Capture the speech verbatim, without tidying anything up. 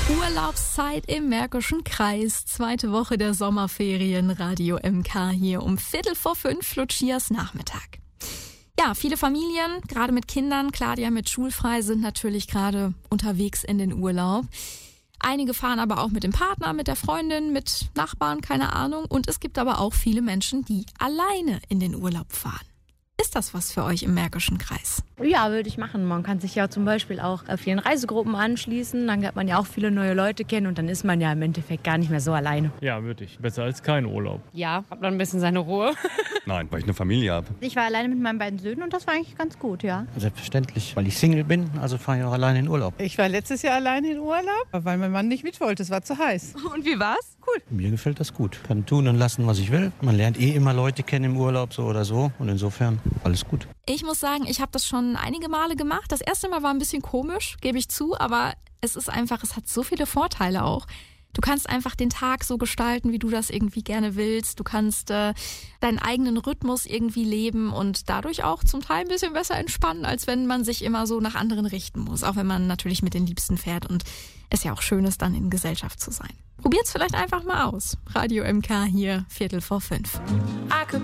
Urlaubszeit im Märkischen Kreis. Zweite Woche der Sommerferien. Radio M K hier um Viertel vor fünf, Lucias Nachmittag. Ja, viele Familien, gerade mit Kindern, klar, die ja mit schulfrei sind, natürlich gerade unterwegs in den Urlaub. Einige fahren aber auch mit dem Partner, mit der Freundin, mit Nachbarn, keine Ahnung. Und es gibt aber auch viele Menschen, die alleine in den Urlaub fahren. Ist das was für euch im Märkischen Kreis? Ja, würde ich machen. Man kann sich ja zum Beispiel auch vielen Reisegruppen anschließen. Dann lernt man ja auch viele neue Leute kennen und dann ist man ja im Endeffekt gar nicht mehr so alleine. Ja, würde ich. Besser als kein Urlaub. Ja, hat man ein bisschen seine Ruhe. Nein, weil ich eine Familie habe. Ich war alleine mit meinen beiden Söhnen und das war eigentlich ganz gut, ja. Selbstverständlich, weil ich Single bin, also fahre ich auch alleine in Urlaub. Ich war letztes Jahr alleine in Urlaub, weil mein Mann nicht mit wollte. Es war zu heiß. Und wie war's? Cool. Mir gefällt das gut. Kann tun und lassen, was ich will. Man lernt eh immer Leute kennen im Urlaub, so oder so. Und insofern alles gut. Ich muss sagen, ich habe das schon einige Male gemacht. Das erste Mal war ein bisschen komisch, gebe ich zu, aber es ist einfach, es hat so viele Vorteile auch. Du kannst einfach den Tag so gestalten, wie du das irgendwie gerne willst. Du kannst äh, deinen eigenen Rhythmus irgendwie leben und dadurch auch zum Teil ein bisschen besser entspannen, als wenn man sich immer so nach anderen richten muss. Auch wenn man natürlich mit den Liebsten fährt und es ja auch schön ist, dann in Gesellschaft zu sein. Probiert's vielleicht einfach mal aus. Radio M K hier, Viertel vor fünf.